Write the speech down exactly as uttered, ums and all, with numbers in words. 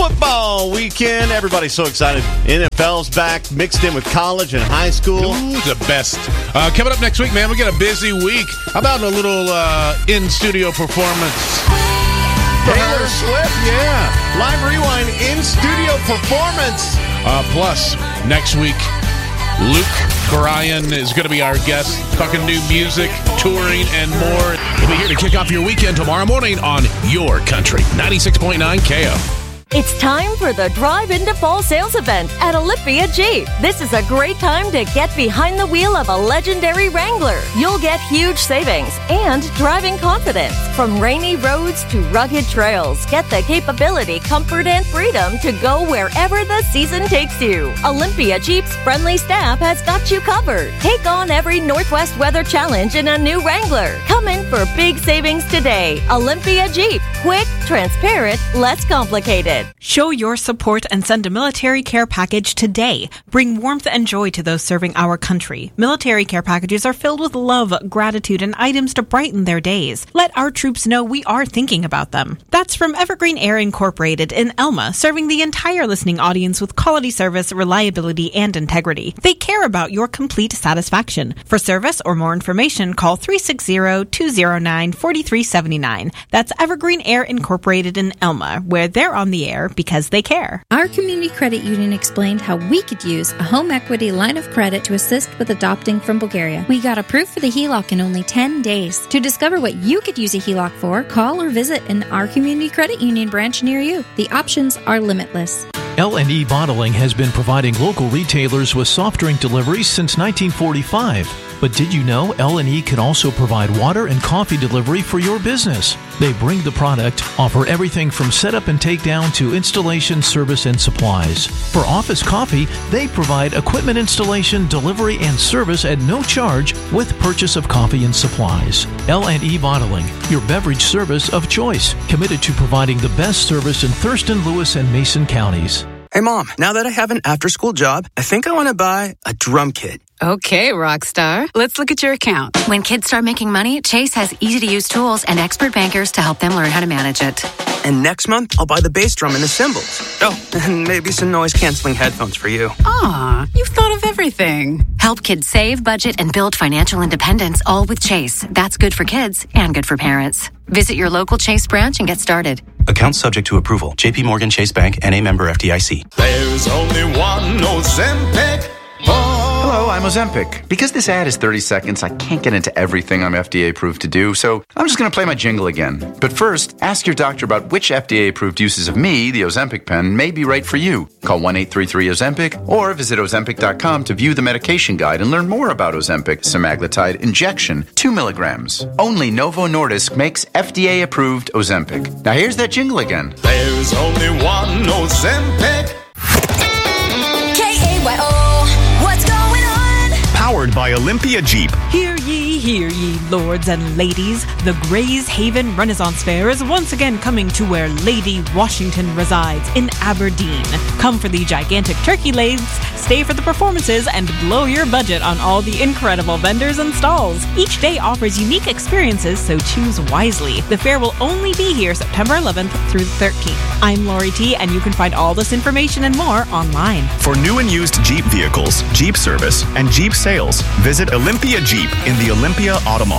football weekend. Everybody's so excited. N F L's back, mixed in with college and high school. Ooh, the best. Uh, coming up next week, man, we got a busy week. How about a little uh, in-studio performance? Taylor Swift, yeah. Live Rewind in-studio performance. Uh, plus, next week, Luke Bryan is going to be our guest, talking new music, touring, and more. We'll be here to kick off your weekend tomorrow morning on Your Country, ninety-six point nine K O. It's time for the Drive Into Fall sales event at Olympia Jeep. This is a great time to get behind the wheel of a legendary Wrangler. You'll get huge savings and driving confidence. From rainy roads to rugged trails, get the capability, comfort, and freedom to go wherever the season takes you. Olympia Jeep's friendly staff has got you covered. Take on every Northwest weather challenge in a new Wrangler. Come in for big savings today. Olympia Jeep. Quick, transparent, less complicated. Show your support and send a military care package today. Bring warmth and joy to those serving our country. Military care packages are filled with love, gratitude, and items to brighten their days. Let our troops know we are thinking about them. That's from Evergreen Air Incorporated in Elma, serving the entire listening audience with quality service, reliability, and integrity. They care about your complete satisfaction. For service or more information, call three six zero, two zero nine, four three seven nine. That's Evergreen Air Incorporated in Elma, where they're on the air because they care. Our community credit union explained how we could use a home equity line of credit to assist with adopting from Bulgaria. We got approved for the H E L O C in only ten days. To discover what you could use a H E L O C for, call or visit an our community credit union branch near you. The options are limitless. L and E Bottling has been providing local retailers with soft drink deliveries since nineteen forty-five. But did you know L and E can also provide water and coffee delivery for your business? They bring the product, offer everything from setup and takedown to installation, service, and supplies. For office coffee, they provide equipment installation, delivery, and service at no charge with purchase of coffee and supplies. L and E Bottling, your beverage service of choice, committed to providing the best service in Thurston, Lewis, and Mason counties. Hey, Mom, now that I have an after-school job, I think I want to buy a drum kit. Okay, Rockstar. Let's look at your account. When kids start making money, Chase has easy-to-use tools and expert bankers to help them learn how to manage it. And next month, I'll buy the bass drum and the cymbals. Oh, and maybe some noise-canceling headphones for you. Aw, you've thought of everything. Help kids save, budget, and build financial independence, all with Chase. That's good for kids and good for parents. Visit your local Chase branch and get started. Account subject to approval. J P Morgan Chase Bank, N A member F D I C. There's only one Ozempic. Oh. Hello, I'm Ozempic. Because this ad is thirty seconds, I can't get into everything I'm F D A approved to do, so I'm just going to play my jingle again. But first, ask your doctor about which F D A approved uses of me, the Ozempic pen, may be right for you. Call one eight three three Ozempic or visit Ozempic dot com to view the medication guide and learn more about Ozempic semaglutide injection, two milligrams. Only Novo Nordisk makes F D A approved Ozempic. Now here's that jingle again. There's only one Ozempic. K A Y O. Powered by Olympia Jeep. Hear ye, hear ye, lords and ladies. The Grays Haven Renaissance Fair is once again coming to where Lady Washington resides, in Aberdeen. Come for the gigantic turkey legs, stay for the performances, and blow your budget on all the incredible vendors and stalls. Each day offers unique experiences, so choose wisely. The fair will only be here September eleventh through the thirteenth. I'm Lori T, and you can find all this information and more online. For new and used Jeep vehicles, Jeep service, and Jeep sales, visit Olympia Jeep in the Olympia Auto Mall.